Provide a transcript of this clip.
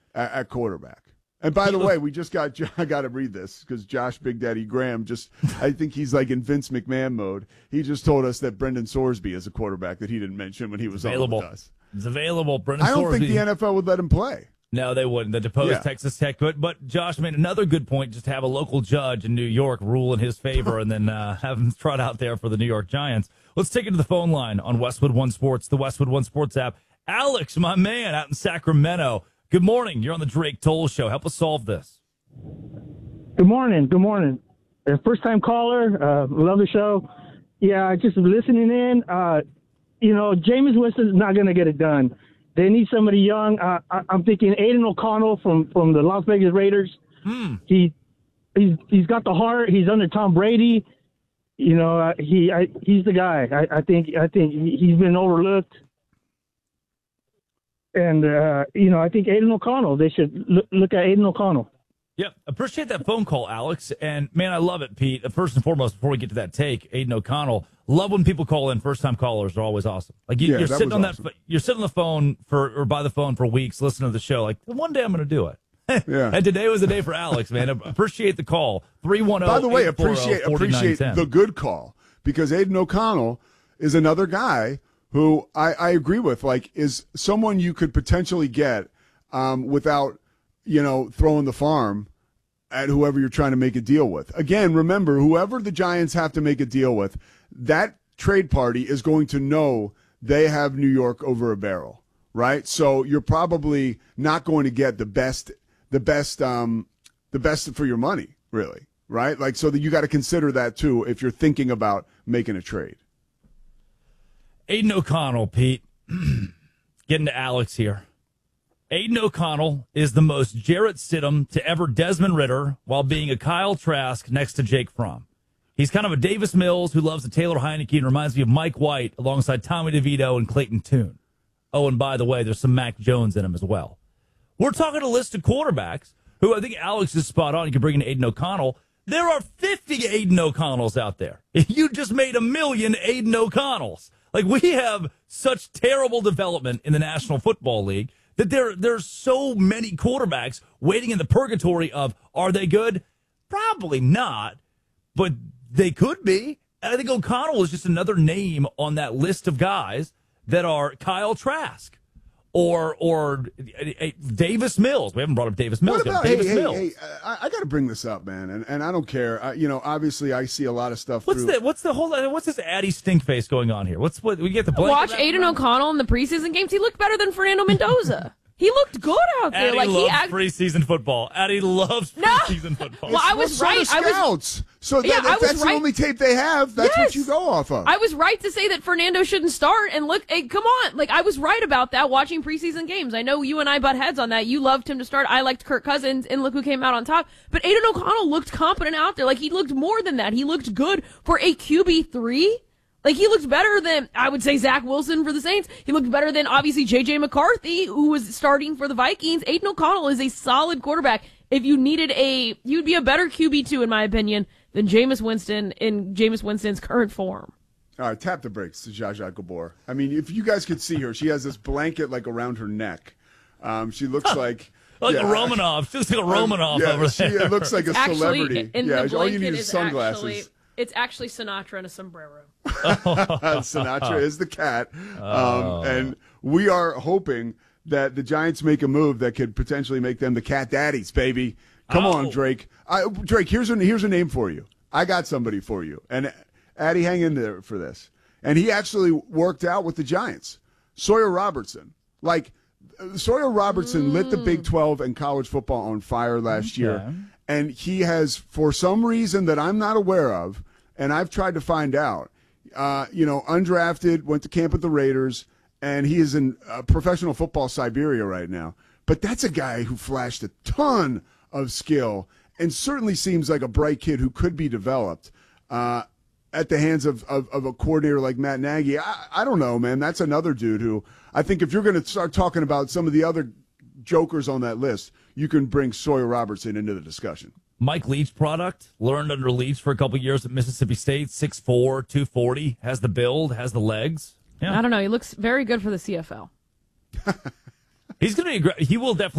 at quarterback. And by the way, I got to read this because Josh Big Daddy Graham I think he's like in Vince McMahon mode. He just told us that Brendan Sorsby is a quarterback that he didn't mention when he was available. On with us. It's available. Brendan I don't Sorsby. think the NFL would let him play. No, they wouldn't. The deposed Texas Tech could. But Josh made another good point, just to have a local judge in New York rule in his favor and then have him trot out there for the New York Giants. Let's take it to the phone line on Westwood One Sports, the Westwood One Sports app. Alex, my man, out in Sacramento. Good morning. You're on the Drake Toll Show. Help us solve this. Good morning. First-time caller. Love the show. Yeah, just listening in. Jameis Winston's not going to get it done. They need somebody young. I'm thinking Aiden O'Connell from the Las Vegas Raiders. He's got the heart. He's under Tom Brady. He's the guy. I think he's been overlooked. And I think Aiden O'Connell. They should look at Aiden O'Connell. Yep. Appreciate that phone call, Alex. And, man, I love it, Pete. First and foremost, before we get to that take, Aiden O'Connell, love when people call in. First-time callers are always awesome. Like, you're sitting on awesome. You're sitting on the phone or by the phone for weeks listening to the show. Like, one day I'm going to do it. Yeah. And today was the day for Alex, man. Appreciate the call. 310. By the way, appreciate the good call because Aiden O'Connell is another guy who I agree with, like, is someone you could potentially get without, throwing the farm at whoever you're trying to make a deal with. Again, remember, whoever the Giants have to make a deal with, that trade party is going to know they have New York over a barrel, right? So you're probably not going to get the best for your money, really, right? Like, so that you got to consider that too if you're thinking about making a trade. Aiden O'Connell, Pete. Getting to Alex here. Aiden O'Connell is the most Jarrett Stidham to ever Desmond Ritter while being a Kyle Trask next to Jake Fromm. He's kind of a Davis Mills who loves the Taylor Heineke and reminds me of Mike White alongside Tommy DeVito and Clayton Tune. Oh, and by the way, there's some Mac Jones in him as well. We're talking a list of quarterbacks who I think Alex is spot on. You can bring in Aiden O'Connell. There are 50 Aiden O'Connells out there. You just made 1 million Aiden O'Connells. Like, we have such terrible development in the National Football League that there's so many quarterbacks waiting in the purgatory of, are they good? Probably not, but they could be. And I think O'Connell is just another name on that list of guys that are Kyle Trask or Davis Mills. We haven't brought up Davis Mills yet. Davis Mills. Hey, I got to bring this up, man, and I don't care. Obviously, I see a lot of stuff. What's this Addy stink face going on here? What we get the blanket? Watch Aiden O'Connell in the preseason games. He looked better than Fernando Mendoza. He looked good out there. Addie loves preseason football. Addie loves preseason football. Well, I was right. Scouts. So that's the only tape they have. That's what you go off of. I was right to say that Fernando shouldn't start. And look, hey, come on. Like, I was right about that watching preseason games. I know you and I butt heads on that. You loved him to start. I liked Kirk Cousins, and look who came out on top. But Aiden O'Connell looked competent out there. Like, he looked more than that. He looked good for a QB3. Like, he looked better than, I would say, Zach Wilson for the Saints. He looked better than, obviously, J.J. McCarthy, who was starting for the Vikings. Aiden O'Connell is a solid quarterback. If you needed you'd be a better QB2, in my opinion, than Jameis Winston in Jameis Winston's current form. All right, tap the brakes to Zsa Zsa Gabor. I mean, if you guys could see her, she has this blanket, like, around her neck. She looks like... Like a Romanov. She looks like a Romanov over there. She looks like a celebrity. All you need is sunglasses. It's actually Sinatra in a sombrero. Sinatra is the cat. And we are hoping that the Giants make a move that could potentially make them the cat daddies, baby. Come on, Drake. Drake, here's a name for you. I got somebody for you. And, Addie, hang in there for this. And he actually worked out with the Giants. Sawyer Robertson. Like, Sawyer Robertson lit the Big 12 and college football on fire last year. And he has, for some reason that I'm not aware of, and I've tried to find out, undrafted, went to camp with the Raiders, and he is in professional football Siberia right now. But that's a guy who flashed a ton of skill and certainly seems like a bright kid who could be developed at the hands of a coordinator like Matt Nagy. I don't know, man. That's another dude who I think if you're going to start talking about some of the other jokers on that list, you can bring Sawyer Robertson into the discussion. Mike Leach product, learned under Leach for a couple years at Mississippi State, 6'4", 240, has the build, has the legs. Yeah. I don't know. He looks very good for the CFL. He will definitely